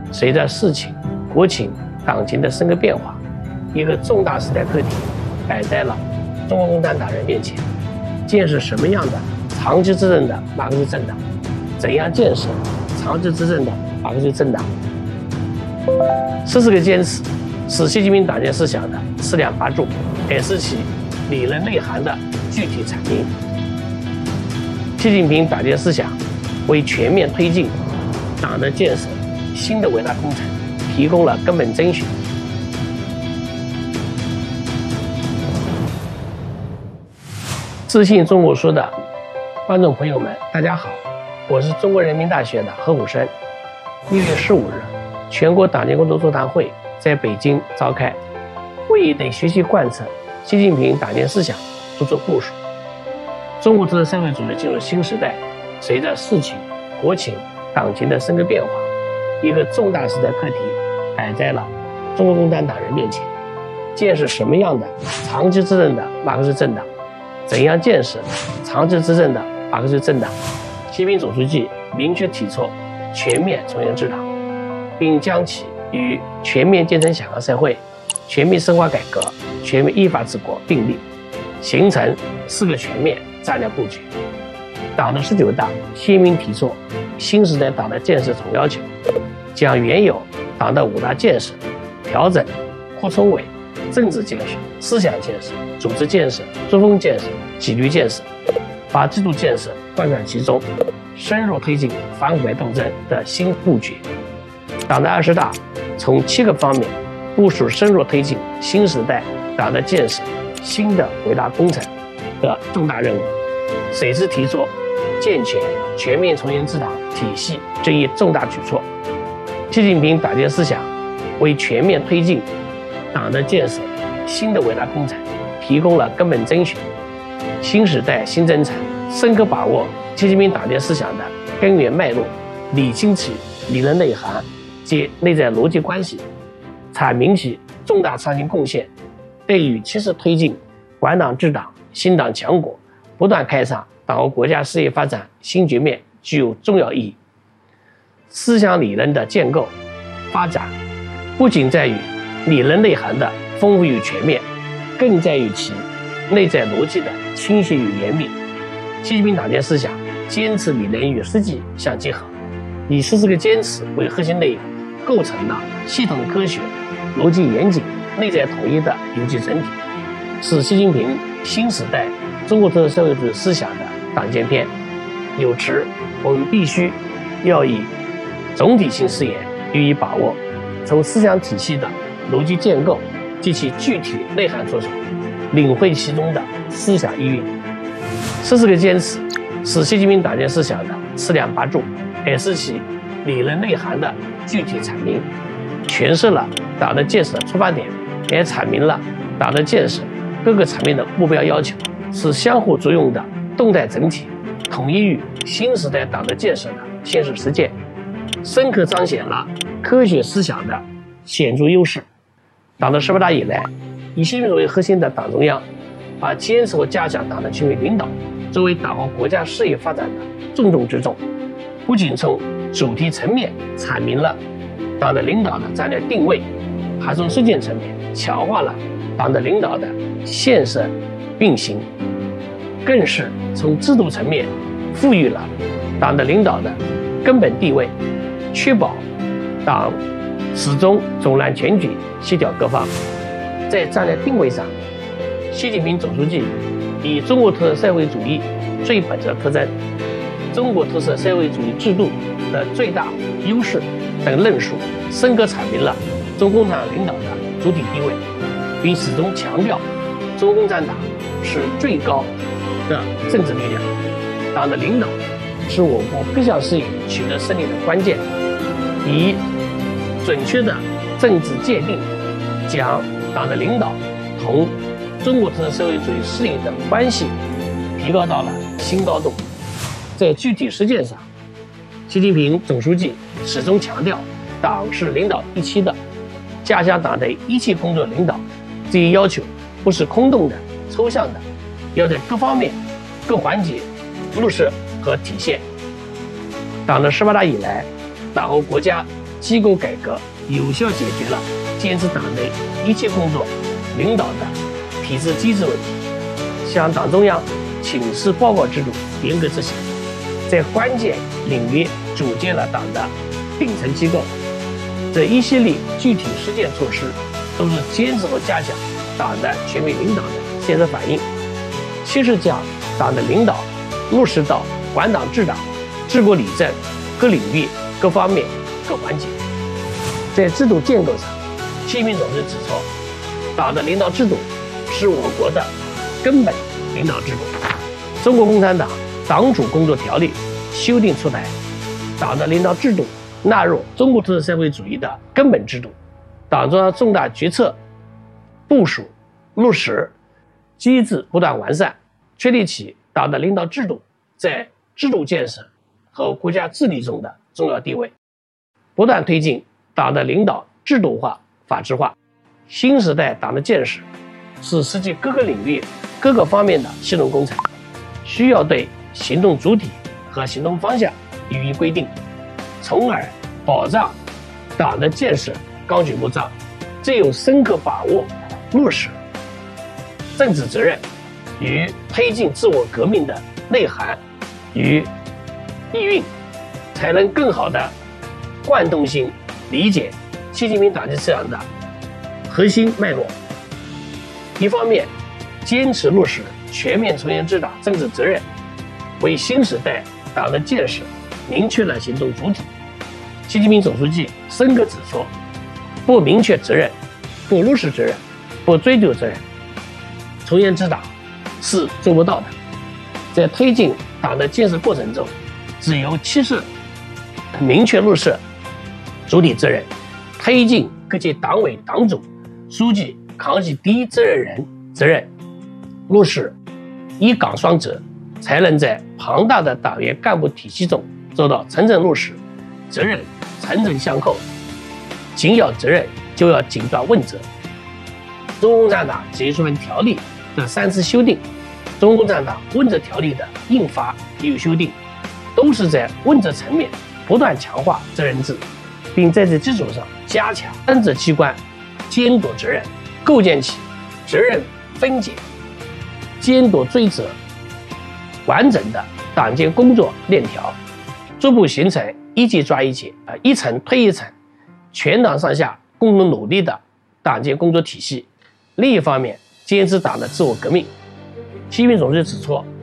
随着世情、国情、党情的深刻变化，一个重大时代课题摆在了中国共产党人面前：建设什么样的长期执政的马克思政党？怎样建设长期执政的马克思政党？14个坚持是习近平党建思想的4梁8柱，也是其理论内涵的具体阐明。习近平党建思想为全面推进党的建设新的伟大工程提供了根本征选。自信中国说的观众朋友们，大家好，我是中国人民大学的何虎生。6月15日，全国党建工作座谈会在北京召开，会议对学习贯彻习近平党建思想作出部署。中国特色社会主义进入新时代，随着世情、国情、党情的深刻变化，一个重大时代课题摆在了中国共产党人面前：建设什么样的长期执政的马克思政党？怎样建设长期执政的马克思政党？习近平总书记明确提出全面从严治党，并将其与全面建成小康社会、全面深化改革、全面依法治国并立，形成4个全面战略布局。党的19大鲜明提出新时代党的建设总要求，将原有党的5大建设调整、扩充为政治建设、思想建设、组织建设、作风建设、纪律建设，把制度建设贯穿其中，深入推进反腐败斗争的新布局。党的20大从7个方面部署深入推进新时代党的建设新的伟大工程的重大任务，随之提出健全全面从严治党体系这一重大举措。习近平党建思想为全面推进党的建设新的伟大工程提供了根本征选。新时代新征程深刻把握习近平党建思想的根源脉络，理清其理论内涵及内在逻辑关系，阐明其重大创新贡献，对于其实推进管党治党、兴党强国、不断开创党和国家事业发展新局面具有重要意义。思想理论的建构发展不仅在于理论内涵的丰富与全面，更在于其内在逻辑的清晰与严密。习近平党建思想坚持理论与实际相结合，以14个坚持为核心内容，构成了系统科学、逻辑严谨、内在统一的有机整体，是习近平新时代中国特色社会主义思想的党建篇。有时我们必须要以总体性视野予以把握，从思想体系的逻辑建构及其具体内涵着手，领会其中的思想意蕴。14个坚持是习近平党建思想的4梁8柱，也是其理论内涵的具体阐明，诠释了党的建设的出发点，也阐明了党的建设各个层面的目标要求，是相互作用的动态整体，统一于新时代党的建设的现实实践，深刻彰显了科学思想的显著优势。党的18大以来，以习近平为核心的党中央把坚持和加强党的全面领导作为党和国家事业发展的重中之重，不仅从主题层面阐明了党的领导的战略定位，还从实践层面强化了党的领导的现实运行，更是从制度层面赋予了党的领导的根本地位，确保党始终总揽全局，协调各方。在战略定位上，习近平总书记以中国特色社会主义最本质的特征、中国特色社会主义制度的最大优势等论述，深刻阐明了中共共产党领导的主体地位，并始终强调中国共产党是最高的政治力量，党的领导是我国各项事业取得胜利的关键。以准确的政治界定，将党的领导同中国特色社会主义事业的关系提高到了新高度。在具体实践上，习近平总书记始终强调党是领导一期的，加强党的一期工作领导，这一要求不是空洞的、抽象的，要在各方面、各环节落实和体现。党的18大以来，党和国家机构改革有效解决了坚持党内一切工作领导的体制机制问题，向党中央请示报告制度严格执行，在关键领域组建了党的顶层机构。这一系列具体实践措施都是坚持和加强党的全面领导的现实反映，切实将党的领导落实到管党治党、治国理政各领域各方面各环节。在制度建构上，习近平总书记指出，党的领导制度是我国的根本领导制度。中国共产党党组工作条例修订出台，党的领导制度纳入中国特色社会主义的根本制度，党中央重大决策部署落实机制不断完善，确立起党的领导制度在制度建设和国家治理中的重要地位，不断推进党的领导制度化、法治化。新时代党的建设是实际各个领域各个方面的系统工程，需要对行动主体和行动方向予以规定，从而保障党的建设纲举不彰。只有深刻把握落实政治责任与推进自我革命的内涵与意蕴，才能更好地贯通性理解习近平党纪思想的核心脉络。一方面，坚持落实全面从严治党政治责任，为新时代党的建设明确了行动主体。习近平总书记深刻指出，不明确责任、不落实责任、不追究责任，从严治党是做不到的。在推进党的建设过程中，只有切实明确落实主体责任，推进各级党委党组书记扛起第一责任人责任，落实一岗双责，才能在庞大的党员干部体系中做到层层落实，责任层层相扣，紧咬责任就要紧抓问责。中国共产党解散条例的3次修订，中国共产党问责条例的印发也有修订，都是在问责层面不断强化责任制，并在这基础上加强担责机关监督责任，构建起责任分解、监督追责完整的党建工作链条，逐步形成一节抓一节、一层推一层、全党上下共同努力的党建工作体系。另一方面，坚持党的自我革命。习近平总书记指出，